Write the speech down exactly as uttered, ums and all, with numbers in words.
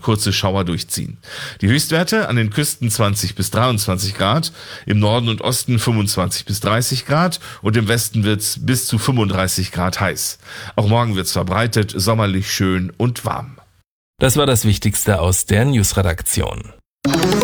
kurze Schauer durchziehen. Die Höchstwerte an den Küsten zwanzig bis dreiundzwanzig Grad, im Norden und Osten fünfundzwanzig bis dreißig Grad und im Westen wird's bis zu fünfunddreißig Grad heiß. Auch morgen wird's verbreitet, sommerlich schön und warm. Das war das Wichtigste aus der Newsredaktion.